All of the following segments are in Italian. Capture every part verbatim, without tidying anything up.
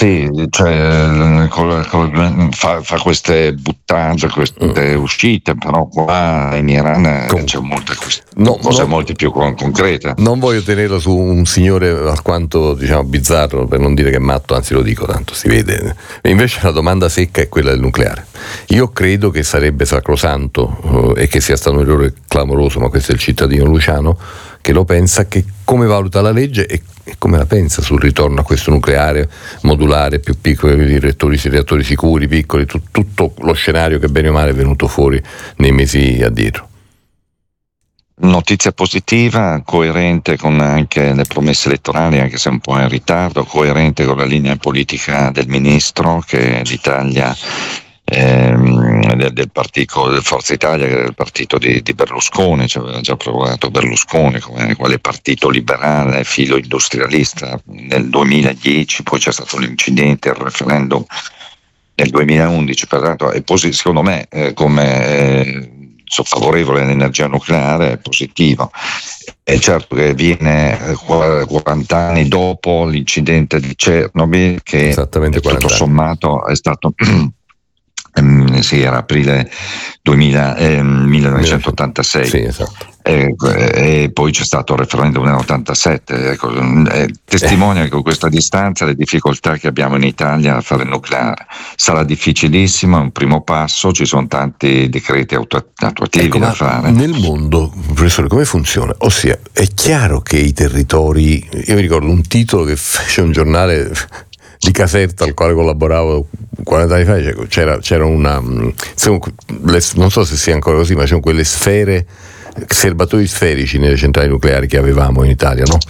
Sì, cioè, col, col, fa, fa queste buttate, queste mm. uscite, però qua in Iran Com- c'è molte no, cose no, molto più con, concrete. Non voglio tenerlo su un signore alquanto, diciamo, bizzarro, per non dire che è matto, anzi lo dico, tanto si vede. Invece la domanda secca è quella del nucleare. Io credo che sarebbe sacrosanto eh, e che sia stato un errore clamoroso, ma questo è il cittadino Luciano che lo pensa, che come valuta la legge e, e come la pensa sul ritorno a questo nucleare modulare, più piccoli reattori, reattori sicuri, piccoli, tu, tutto lo scenario che bene o male è venuto fuori nei mesi addietro. Notizia positiva, coerente con anche le promesse elettorali, anche se un po' in ritardo, coerente con la linea politica del ministro, che l'Italia Ehm, del, del partito del Forza Italia, che era il partito di, di Berlusconi, cioè aveva già provato Berlusconi come quale partito liberale, filo industrialista nel duemiladieci, poi c'è stato l'incidente, il referendum nel duemilaundici, pertanto è posi- secondo me eh, come eh, sono favorevole all'energia nucleare, è positivo. È certo che viene quaranta anni dopo l'incidente di Chernobyl, che tutto sommato è stato Eh, sì, era aprile duemila, eh, millenovecentottantasei, sì, esatto. eh, e poi c'è stato il referendum nell'ottantasette, ecco, eh, testimonia eh. con questa distanza le difficoltà che abbiamo in Italia a fare il nucleare. Sarà difficilissimo, è un primo passo, ci sono tanti decreti autu- attuativi ecco, da ma fare. Nel mondo, professore, come funziona? Ossia, è chiaro che i territori, io mi ricordo un titolo che fece un giornale di Caserta al quale collaboravo quaranta anni fa, c'era, c'era una, non so se sia ancora così, ma c'erano quelle sfere, serbatoi sferici nelle centrali nucleari che avevamo in Italia, no?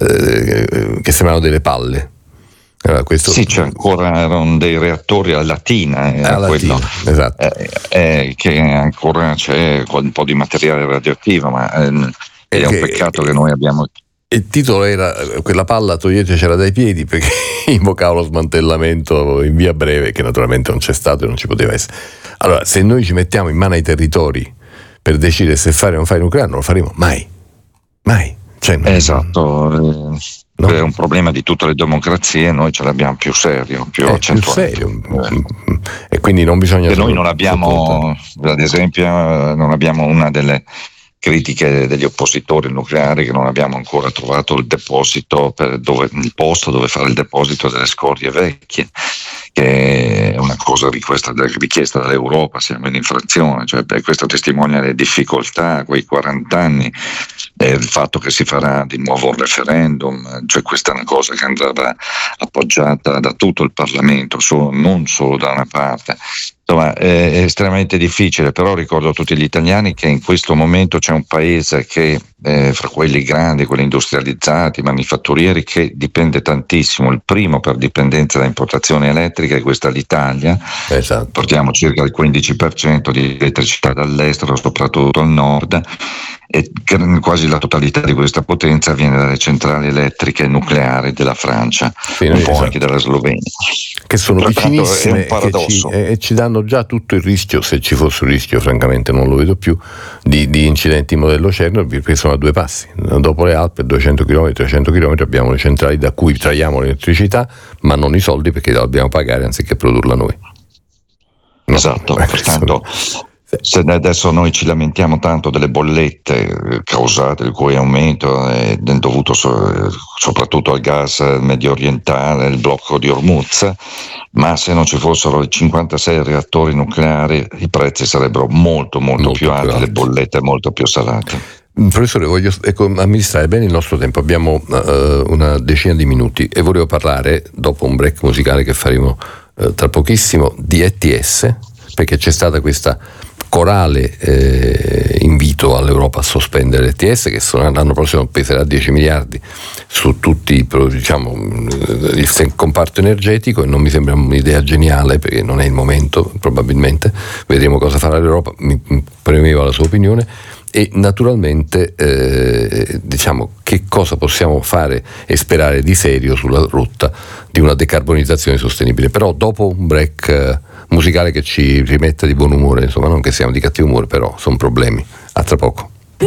Eh, che sembravano delle palle. Allora, questo... Sì, c'è ancora, erano dei reattori a latina, era a quello, latina, esatto. eh, eh, che ancora c'è un po' di materiale radioattivo, ma eh, è un peccato che noi abbiamo... Il titolo era quella palla toglietecela dai piedi, perché invocava lo smantellamento in via breve, che naturalmente non c'è stato e non ci poteva essere. Allora, se noi ci mettiamo in mano ai territori per decidere se fare o non fare il nucleare, non lo faremo mai, mai. Cioè, non... Esatto, eh, no. È un problema di tutte le democrazie, noi ce l'abbiamo più serio, più è accentuato. Più serio. Eh. E quindi non bisogna... E noi non abbiamo, ad esempio, non abbiamo una delle critiche degli oppositori nucleari, che non abbiamo ancora trovato il deposito per dove, il posto dove fare il deposito delle scorie vecchie, che è una cosa richiesta, richiesta dall'Europa. Siamo in infrazione, cioè, beh, questo testimonia le difficoltà, quei quaranta anni, eh, il fatto che si farà di nuovo un referendum, cioè questa è una cosa che andrà appoggiata da tutto il Parlamento, solo, non solo da una parte. Insomma, è estremamente difficile, però ricordo a tutti gli italiani che in questo momento c'è un paese che, eh, fra quelli grandi, quelli industrializzati, manifatturieri, che dipende tantissimo. Il primo per dipendenza da importazioni elettriche è questa l'Italia. Esatto. Portiamo circa il quindici per cento di elettricità dall'estero, soprattutto al nord, e quasi la totalità di questa potenza viene dalle centrali elettriche nucleari della Francia, sì, un po' esatto. anche dalla Slovenia, che sono Pertanto vicinissime è un e ci, e ci danno già tutto il rischio, se ci fosse un rischio, francamente non lo vedo più, di, di incidenti modello Chernobyl, perché sono a due passi. Dopo le Alpi, duecento chilometri, trecento chilometri, abbiamo le centrali da cui traiamo l'elettricità, ma non i soldi, perché la dobbiamo pagare anziché produrla noi. No. Esatto, pertanto se adesso noi ci lamentiamo tanto delle bollette causate, il cui aumento è dovuto so, soprattutto al gas medio orientale, il blocco di Hormuz, ma se non ci fossero i cinquantasei reattori nucleari i prezzi sarebbero molto molto, molto più alti, più alti, le bollette molto più salate. Professore, voglio ecco, amministrare bene il nostro tempo, abbiamo uh, una decina di minuti e volevo parlare, dopo un break musicale che faremo uh, tra pochissimo, di E T S, perché c'è stata questa corale eh, invito all'Europa a sospendere l'E T S, che sono, l'anno prossimo peserà dieci miliardi su tutti, diciamo, il comparto energetico, e non mi sembra un'idea geniale, perché non è il momento, probabilmente vedremo cosa farà l'Europa. Mi premeva la sua opinione. E naturalmente eh, diciamo che cosa possiamo fare e sperare di serio sulla rotta di una decarbonizzazione sostenibile. Però dopo un break eh, musicale che ci rimetta di buon umore, insomma, non che siamo di cattivo umore, però sono problemi. A tra poco.